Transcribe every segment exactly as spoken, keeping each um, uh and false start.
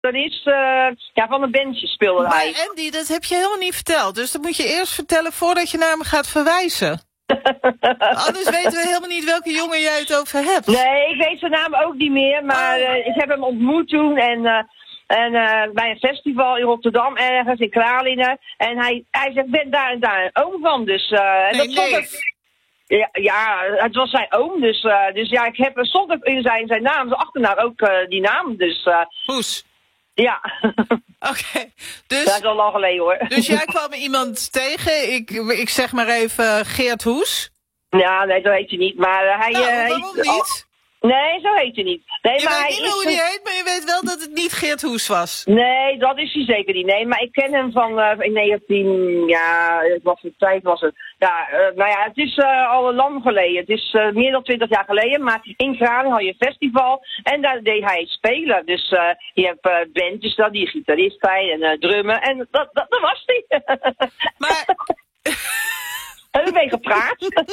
Dat is, uh, ja, van een bandje speelde maar hij. Andy, dat heb je helemaal niet verteld. Dus dat moet je eerst vertellen voordat je naar hem gaat verwijzen. Anders weten we helemaal niet welke jongen jij het over hebt. Nee, ik weet zijn naam ook niet meer. Maar oh. uh, ik heb hem ontmoet toen. En, uh, en uh, bij een festival in Rotterdam ergens, in Kralingen. En hij, hij zegt, ik ben daar en daar een oom van. Dus, uh, en nee, dat stond nee. ook, ja, ja, het was zijn oom. Dus, uh, dus ja, ik heb, er stond ook in zijn, zijn naam, zijn achternaam ook uh, die naam. Dus, uh, Hoes. Ja. Oké, okay, dus... Dat is al lang geleden, hoor. Dus jij kwam iemand tegen, ik, ik zeg maar even Geert Hoes? Ja, nee, zo heet hij niet, maar uh, hij... Nou, uh, waarom heet, niet? Oh, nee, zo heet hij niet. Nee, je maar weet hij niet meer is, hoe die heet, maar je weet wel dat het niet Geert Hoes was. Nee, dat is hij zeker niet. Nee, maar ik ken hem van uh, in negentien... Ja, wat voor tijd was het? Ja, uh, nou ja, het is uh, al lang geleden. Het is uh, meer dan twintig jaar geleden. Maar in Kralingen had je een festival en daar deed hij spelen. Dus uh, je hebt uh, bandjes dan, die gitarist bij en uh, drummen. En dat, dat, dat was hij. Maar... Hebben we mee gepraat?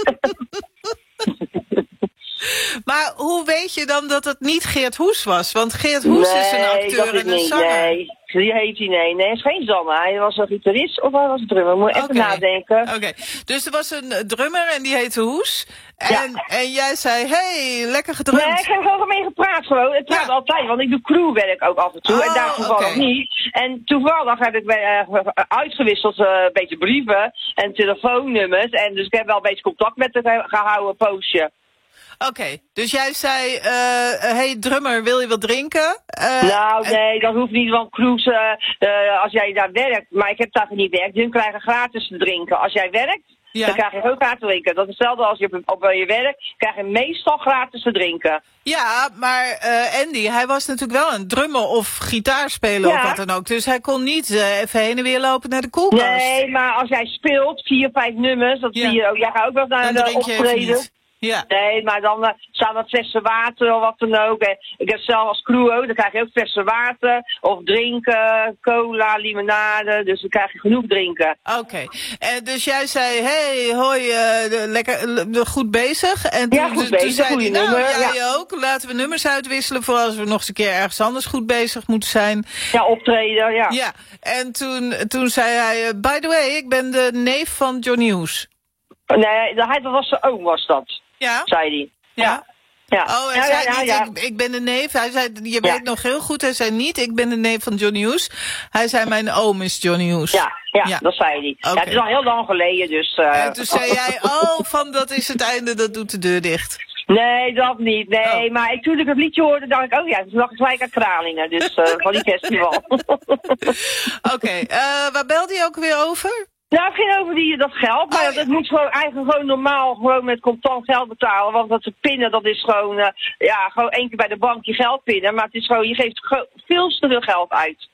Maar hoe weet je dan dat het niet Geert Hoes was? Want Geert Hoes nee, is een acteur en een niet, zanger. Nee, die heet hij, nee. Nee, hij is geen zanger. Hij was een gitarist of hij was een drummer. Moet je even okay. nadenken. Oké, okay. Dus er was een drummer en die heette Hoes. En, ja. en jij zei, hey, lekker gedrumd. Nee, ik heb er gewoon mee gepraat gewoon. Ik praat ja. altijd, want ik doe crewwerk ook af en toe. Oh, en daar toevallig okay. niet. En toevallig heb ik bij, uh, uitgewisseld uh, een beetje brieven en telefoonnummers. En dus ik heb wel een beetje contact met haar gehouden, poosje. Oké, okay, dus jij zei, uh, hey drummer, wil je wat drinken? Uh, nou, nee, dat hoeft niet, want cruise, uh, uh, als jij daar werkt, maar ik heb daar niet werkt, hun krijgen gratis te drinken. Als jij werkt, ja. dan krijg je ook gratis te drinken. Dat is hetzelfde als je op, op je werk, krijg je meestal gratis te drinken. Ja, maar uh, Andy, hij was natuurlijk wel een drummer of gitaarspeler ja. of wat dan ook. Dus hij kon niet uh, even heen en weer lopen naar de koelkast. Nee, maar als jij speelt, vier, vijf nummers, dat ja. zie je ook. Jij gaat ook wel naar dan de optreden. Ja. Nee, maar dan uh, staan er flessen water of wat dan ook. En ik heb zelf als crew ook, dan krijg je ook flessen water. Of drinken, cola, limonade. Dus dan krijg je genoeg drinken. Oké. Okay. En dus jij zei, hey, hoi, uh, lekker, uh, goed bezig. En ja, toen, goed bezig, toen zei goede hij, nou, nummer. jij ja. ook. Laten we nummers uitwisselen voor als we nog eens een keer ergens anders goed bezig moeten zijn. Ja, optreden, ja. Ja, en toen, toen zei hij, uh, by the way, ik ben de neef van Johnny Hoes. Nee, dat was zijn oom, was dat. Ja? Zei hij. Ja. ja. Ja. Oh, hij ja, zei ja, niet, ja. ik, ik ben de neef. Hij zei, je ja. weet nog heel goed, hij zei niet, ik ben de neef van Johnny Hoes. Hij zei, mijn oom is Johnny Hoes. Ja, ja, ja. dat zei hij. Okay. Ja, het is al heel lang geleden, dus... Uh... En toen zei jij, oh, van dat is het einde, dat doet de deur dicht. Nee, dat niet. Nee, oh. maar ik, toen ik het liedje hoorde, dacht ik, oh ja, toen dacht ik gelijk aan Kralingen, dus uh, van die festival. Oké, okay, uh, waar belde je ook weer over? Nou, het ging over die, dat geld, maar oh, ja. het moet gewoon eigenlijk gewoon normaal gewoon met contant geld betalen. Want dat ze pinnen, dat is gewoon, uh, ja, gewoon één keer bij de bank je geld pinnen. Maar het is gewoon, je geeft veel te veel geld uit.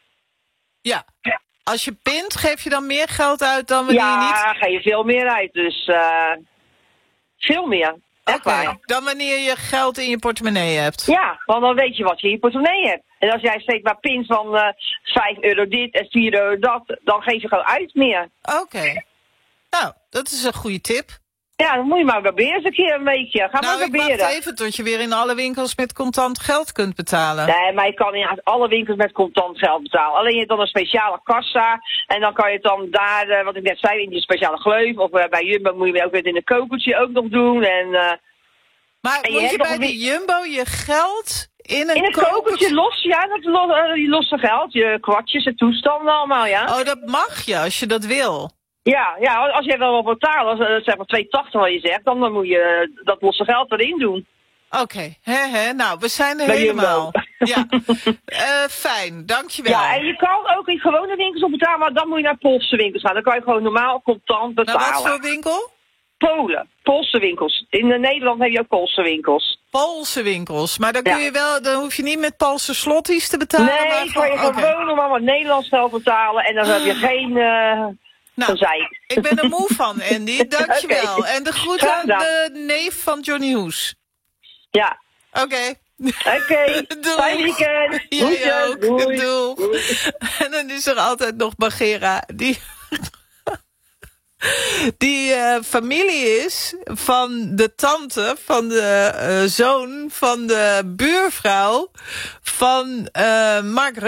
Ja. ja. Als je pint, geef je dan meer geld uit dan wanneer ja, je niet... Ja, geef je veel meer uit, dus uh, veel meer. Oké, okay. Dan wanneer je geld in je portemonnee hebt. Ja, want dan weet je wat je in je portemonnee hebt. En als jij steeds maar pint van uh, vijf euro dit en vier euro dat, dan geef je gewoon uit meer. Oké. Okay. Nou, dat is een goede tip. Ja, dan moet je maar proberen eens een keer een weekje. Ga nou, maar proberen. Ik wacht even tot je weer in alle winkels met contant geld kunt betalen. Nee, maar je kan in alle winkels met contant geld betalen. Alleen je hebt dan een speciale kassa. En dan kan je het dan daar, uh, wat ik net zei, in die speciale gleuf. Of uh, bij Jumbo moet je ook weer in een kokertje ook nog doen. En, uh, maar en moet je, je bij de Jumbo je geld in een, in een kokertje, kokertje los? Ja, dat los, uh, die losse geld. Je kwartjes en toestanden allemaal, ja. Oh, dat mag je als je dat wil. Ja, ja, als jij wel wil betalen, als uh, zeg maar twee tachtig wat je zegt, dan, dan moet je uh, dat losse geld erin doen. Oké, okay. he, he. Nou, we zijn er bij helemaal. Ja, uh, fijn, dankjewel. Ja, en je kan ook in gewone winkels op betalen, maar dan moet je naar Poolse winkels gaan. Dan kan je gewoon normaal contant betalen. Naar wat voor winkel? Polen, Poolse winkels. In Nederland heb je ook Poolse winkels. Poolse winkels, maar dan kun je ja. wel, dan hoef je niet met Poolse slotties te betalen. Nee, maar dan kan je okay. gewoon normaal met Nederlands geld betalen en dan heb je geen... Uh, Nou, ik ben er moe van, Andy. Dankjewel. Okay. En de groet aan de neef van Johnny Hoes. Ja. Oké. Okay. Oké. Okay. Fijn weekend. Jij ook. Doei. Doei. En dan is er altijd nog Bagheera. Die... die uh, familie is van de tante, van de uh, zoon, van de buurvrouw van uh, Mark